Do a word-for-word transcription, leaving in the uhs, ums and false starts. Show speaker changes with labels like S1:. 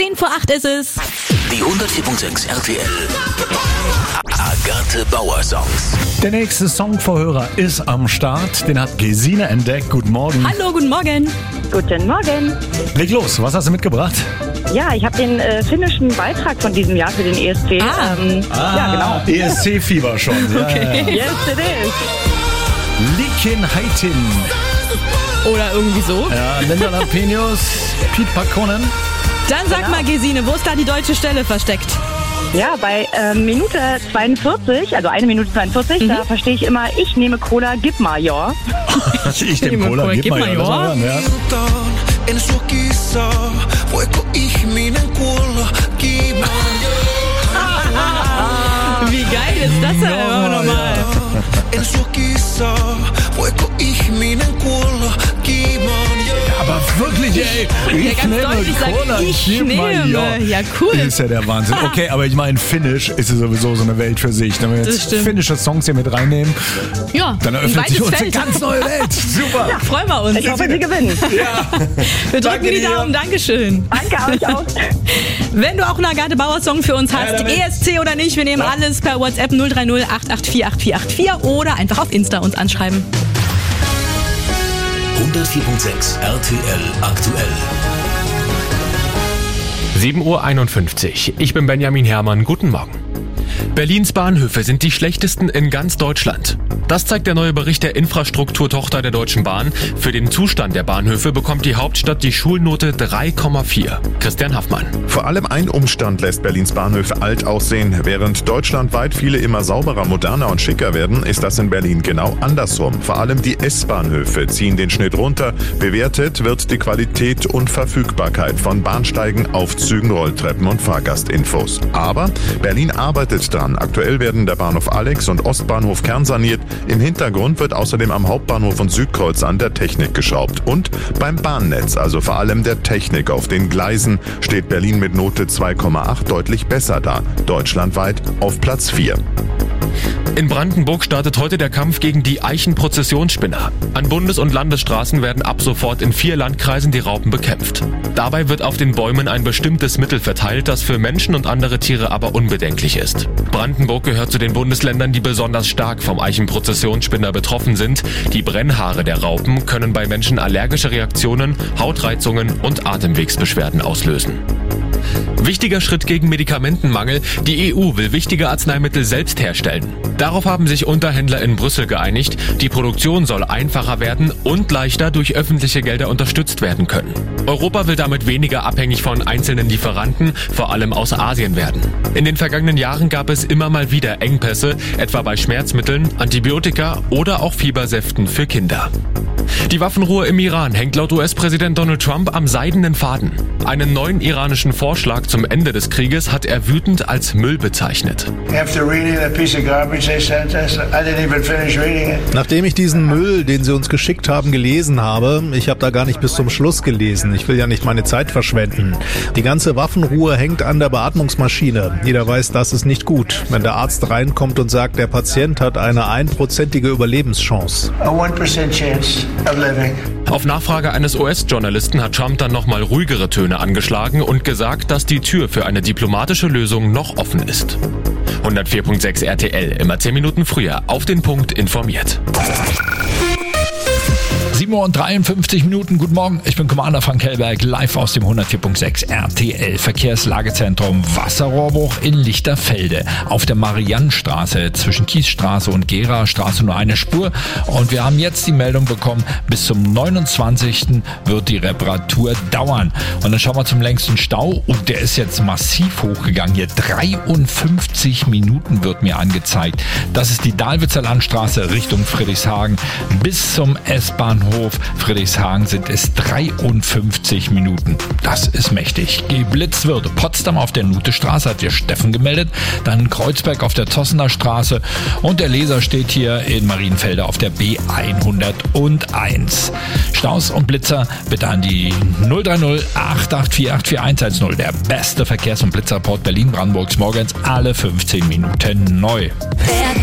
S1: zehn vor acht ist es.
S2: Die hundertvier Komma sechs R T L Agathe Bauer Songs.
S3: Der nächste Songvorhörer ist am Start. Den hat Gesine entdeckt. Guten Morgen.
S1: Hallo, guten Morgen.
S4: Guten Morgen.
S3: Leg los, was hast du mitgebracht?
S4: Ja, ich habe den äh, finnischen Beitrag von diesem Jahr für den E S C.
S1: Ah.
S4: Ähm,
S3: Ah,
S4: ja, genau.
S3: E S C-Fieber schon. Ja,
S1: Okay.
S3: ja.
S4: Yes, it is.
S3: Likin Heitin.
S1: Oder irgendwie so.
S3: Ja, Linda Lampenius, Pete Pakonen.
S1: Dann sag mal, Gesine, wo ist da die deutsche Stelle versteckt?
S4: Ja, bei äh, Minute zweiundvierzig, also eine Minute zweiundvierzig,
S1: Mhm.
S4: da verstehe ich immer, ich nehme Cola, gib mal, ja.
S3: Ich dem Cola, gib mal, ja. Das war dann, ja.
S5: En sua kissa, voiko ihminen kuolla kiimaan?
S1: Wie geil ist das denn?
S3: Nochmal,
S1: Nochmal.
S5: En sua kissa, voiko ihminen kuolla kiimaan?
S3: Aber wirklich, ey. Ich
S1: ganz deutlich sagen, ich
S3: gib mal,
S1: nehme. Ja, cool.
S3: Ist ja der Wahnsinn. Okay, aber ich meine, Finnisch ist ja sowieso so eine Welt für sich. Wenn wir
S1: Das
S3: jetzt
S1: stimmt.
S3: finnische Songs hier mit reinnehmen,
S1: Ja,
S3: dann
S1: ein
S3: eröffnet sich
S1: weites
S3: uns eine
S1: Feld.
S3: ganz neue Welt. Super.
S1: Freuen wir uns.
S4: Ich hoffe, Sie gewinnen.
S1: Wir drücken
S3: Danke
S1: die
S3: dir.
S1: Daumen. Dankeschön.
S4: Danke euch auch.
S1: Wenn du auch einen Agathe Bauer Song für uns hast,
S3: damit.
S1: E S C oder nicht, wir nehmen alles per WhatsApp null drei null acht acht vier acht vier acht vier oder einfach auf Insta uns anschreiben.
S2: hundertvier Komma sechs R T L aktuell.
S6: sieben Uhr einundfünfzig. Ich bin Benjamin Herrmann. Guten Morgen. Berlins Bahnhöfe sind die schlechtesten in ganz Deutschland. Das zeigt der neue Bericht der Infrastrukturtochter der Deutschen Bahn. Für den Zustand der Bahnhöfe bekommt die Hauptstadt die Schulnote drei Komma vier. Christian Haffmann.
S7: Vor allem ein Umstand lässt Berlins Bahnhöfe alt aussehen. Während deutschlandweit viele immer sauberer, moderner und schicker werden, ist das in Berlin genau andersrum. Vor allem die S-Bahnhöfe ziehen den Schnitt runter. Bewertet wird die Qualität und Verfügbarkeit von Bahnsteigen, Aufzügen, Rolltreppen und Fahrgastinfos. Aber Berlin arbeitet dran. Aktuell werden der Bahnhof Alex und Ostbahnhof kernsaniert. Im Hintergrund wird außerdem am Hauptbahnhof und Südkreuz an der Technik geschraubt. Und beim Bahnnetz, also vor allem der Technik auf den Gleisen, steht Berlin mit Note zwei Komma acht deutlich besser da. Deutschlandweit auf Platz vier.
S6: In Brandenburg startet heute der Kampf gegen die Eichenprozessionsspinner. An Bundes- und Landesstraßen werden ab sofort in vier Landkreisen die Raupen bekämpft. Dabei wird auf den Bäumen ein bestimmtes Mittel verteilt, das für Menschen und andere Tiere aber unbedenklich ist. Brandenburg gehört zu den Bundesländern, die besonders stark vom Eichenprozessionsspinner betroffen sind. Die Brennhaare der Raupen können bei Menschen allergische Reaktionen, Hautreizungen und Atemwegsbeschwerden auslösen. Wichtiger Schritt gegen Medikamentenmangel. Die E U will wichtige Arzneimittel selbst herstellen. Darauf haben sich Unterhändler in Brüssel geeinigt. Die Produktion soll einfacher werden und leichter durch öffentliche Gelder unterstützt werden können. Europa will damit weniger abhängig von einzelnen Lieferanten, vor allem aus Asien werden. In den vergangenen Jahren gab es immer mal wieder Engpässe, etwa bei Schmerzmitteln, Antibiotika oder auch Fiebersäften für Kinder. Die Waffenruhe im Iran hängt laut U S-Präsident Donald Trump am seidenen Faden. Einen neuen iranischen Vorschlag zum Ende des Krieges hat er wütend als Müll bezeichnet.
S8: After reading that piece of garbage they sent us, I didn't even finish reading it.
S9: Nachdem ich diesen Müll, den sie uns geschickt haben, gelesen habe, ich habe da gar nicht bis zum Schluss gelesen. Ich will ja nicht meine Zeit verschwenden. Die ganze Waffenruhe hängt an der Beatmungsmaschine. Jeder weiß, das ist nicht gut. Wenn der Arzt reinkommt und sagt, der Patient hat eine einprozentige Überlebenschance.
S8: A one percent chance of living.
S6: Auf Nachfrage eines U S-Journalisten hat Trump dann nochmal ruhigere Töne angeschlagen und gesagt, dass die Tür für eine diplomatische Lösung noch offen ist. hundertvier Komma sechs R T L, immer zehn Minuten früher, auf den Punkt informiert.
S3: sieben Uhr dreiundfünfzig Minuten. Guten Morgen, ich bin Commander Frank Hellberg, live aus dem hundertvier Komma sechs R T L Verkehrslagezentrum. Wasserrohrbruch in Lichterfelde auf der Mariannstraße zwischen Kiesstraße und Gera-Straße nur eine Spur. Und wir haben jetzt die Meldung bekommen, bis zum neunundzwanzigsten wird die Reparatur dauern. Und dann schauen wir zum längsten Stau und der ist jetzt massiv hochgegangen. Hier dreiundfünfzig Minuten wird mir angezeigt. Das ist die Dahlwitzer Landstraße Richtung Friedrichshagen bis zum S-Bahnhof Friedrichshagen sind es dreiundfünfzig Minuten. Das ist mächtig. Geblitzt wird Potsdam auf der Nutestraße, hat hier Steffen gemeldet. Dann Kreuzberg auf der Zossener Straße. Und der Leser steht hier in Marienfelde auf der B hunderteins. Staus und Blitzer bitte an die null drei null acht acht vier acht vier eins eins null. Der beste Verkehrs- und Blitzerreport Berlin-Brandenburgs morgens alle fünfzehn Minuten neu.